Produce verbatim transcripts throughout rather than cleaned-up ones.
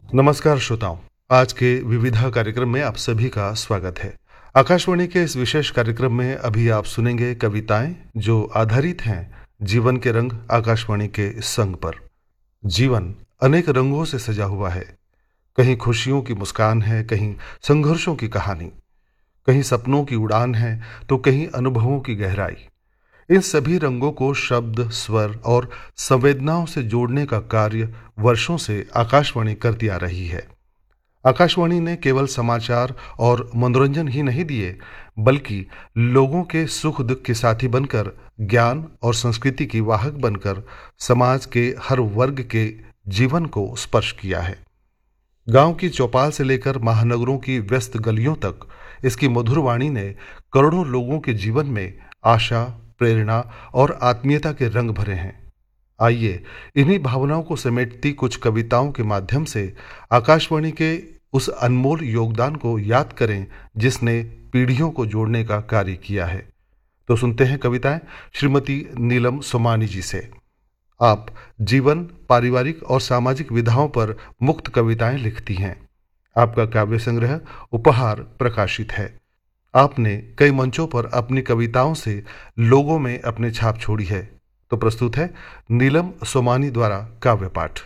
नमस्कार श्रोताओं, आज के विविधा कार्यक्रम में आप सभी का स्वागत है। आकाशवाणी के इस विशेष कार्यक्रम में अभी आप सुनेंगे कविताएं जो आधारित हैं जीवन के रंग आकाशवाणी के संग पर। जीवन अनेक रंगों से सजा हुआ है। कहीं खुशियों की मुस्कान है, कहीं संघर्षों की कहानी, कहीं सपनों की उड़ान है तो कहीं अनुभवों की गहराई। इन सभी रंगों को शब्द, स्वर और संवेदनाओं से जोड़ने का कार्य वर्षों से आकाशवाणी करती आ रही है। आकाशवाणी ने केवल समाचार और मनोरंजन ही नहीं दिए, बल्कि लोगों के सुख दुख के साथी बनकर, ज्ञान और संस्कृति की वाहक बनकर समाज के हर वर्ग के जीवन को स्पर्श किया है। गांव की चौपाल से लेकर महानगरों की व्यस्त गलियों तक इसकी मधुर वाणी ने करोड़ों लोगों के जीवन में आशा, प्रेरणा और आत्मीयता के रंग भरे हैं। आइए इन्हीं भावनाओं को समेटती कुछ कविताओं के माध्यम से आकाशवाणी के उस अनमोल योगदान को याद करें जिसने पीढ़ियों को जोड़ने का कार्य किया है। तो सुनते हैं कविताएं श्रीमती नीलम सोमानी जी से। आप जीवन, पारिवारिक और सामाजिक विधाओं पर मुक्त कविताएं लिखती हैं। आपका काव्य संग्रह उपहार प्रकाशित है। आपने कई मंचों पर अपनी कविताओं से लोगों में अपनी छाप छोड़ी है। तो प्रस्तुत है नीलम सोमानी द्वारा काव्य पाठ।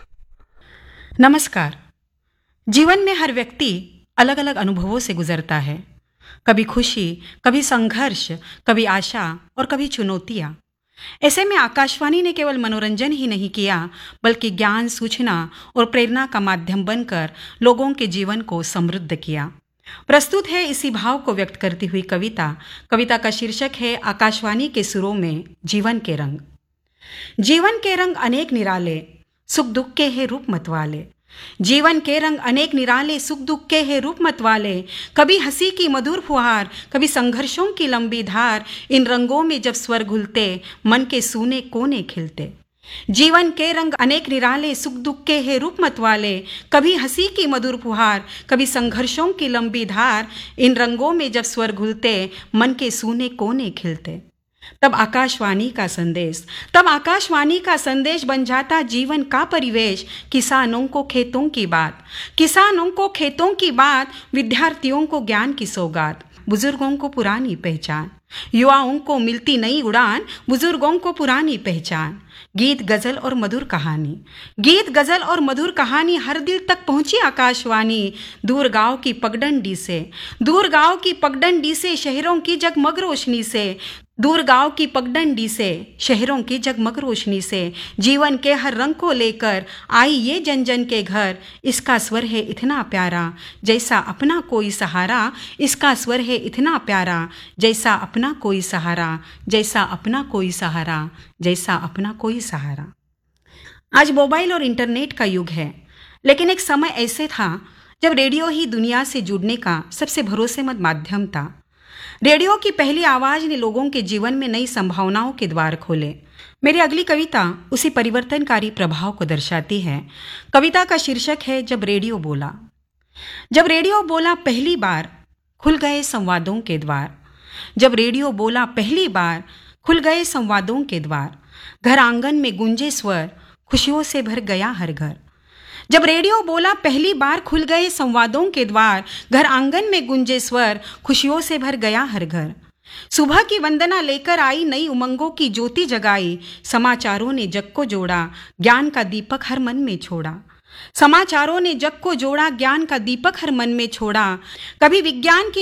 नमस्कार। जीवन में हर व्यक्ति अलग अलग अनुभवों से गुजरता है। कभी खुशी, कभी संघर्ष, कभी आशा और कभी चुनौतियां। ऐसे में आकाशवाणी ने केवल मनोरंजन ही नहीं किया, बल्कि ज्ञान, सूचना और प्रेरणा का माध्यम बनकर लोगों के जीवन को समृद्ध किया। प्रस्तुत है इसी भाव को व्यक्त करती हुई कविता। कविता का शीर्षक है आकाशवाणी के सुरों में जीवन के रंग। जीवन के रंग अनेक निराले, सुख दुख के है रूप मतवाले। जीवन के रंग अनेक निराले, सुख दुख के है रूप मतवाले। कभी हंसी की मधुर फुहार, कभी संघर्षों की लंबी धार। इन रंगों में जब स्वर घुलते, मन के सूने कोने खिलते। जीवन के रंग अनेक निराले, सुख दुख के है रूप मतवाले। कभी हंसी की मधुर फुहार, कभी संघर्षों की लंबी धार। इन रंगों में जब स्वर घुलते, मन के सूने कोने खिलते। तब आकाशवाणी का संदेश तब आकाशवाणी का संदेश बन जाता जीवन का परिवेश। किसानों को खेतों की बात, किसानों को खेतों की बात। विद्यार्थियों को ज्ञान की सौगात, बुजुर्गों को पुरानी पहचान। युवाओं को मिलती नई उड़ान, बुजुर्गों को पुरानी पहचान। गीत गजल और मधुर कहानी, गीत गजल और मधुर कहानी हर दिल तक पहुंची आकाशवाणी। दूर गांव की पगडंडी से, दूर गांव की पगडंडी से शहरों की जगमग रोशनी से। दूर गांव की पगडंडी से शहरों की जगमग रोशनी से। जीवन के हर रंग को लेकर आई ये जन जन के घर। इसका स्वर है इतना प्यारा, जैसा अपना कोई सहारा। इसका स्वर है इतना प्यारा, जैसा अपना कोई सहारा। जैसा अपना कोई सहारा, जैसा अपना कोई सहारा। आज मोबाइल और इंटरनेट का युग है, लेकिन एक समय ऐसे था जब रेडियो ही दुनिया से जुड़ने का सबसे भरोसेमंद माध्यम था। रेडियो की पहली आवाज ने लोगों के जीवन में नई संभावनाओं के द्वार खोले। मेरी अगली कविता उसी परिवर्तनकारी प्रभाव को दर्शाती है। कविता का शीर्षक है जब रेडियो बोला। जब रेडियो बोला पहली बार, खुल गए संवादों के द्वार। जब रेडियो बोला पहली बार, खुल गए संवादों के द्वार। घर आंगन में गूंजे स्वर, खुशियों से भर गया हर घर। जब रेडियो बोला पहली बार, खुल गए संवादों के द्वार। घर आंगन में गूंजे स्वर, खुशियों से भर गया हर घर। सुबह की वंदना लेकर आई, नई उमंगों की ज्योति जगाई। समाचारों ने जग को जोड़ा, ज्ञान का दीपक हर मन में छोड़ा। समाचारों ने जग को जोड़ा, ज्ञान का दीपक हर मन में छोड़ा। कभी विज्ञान की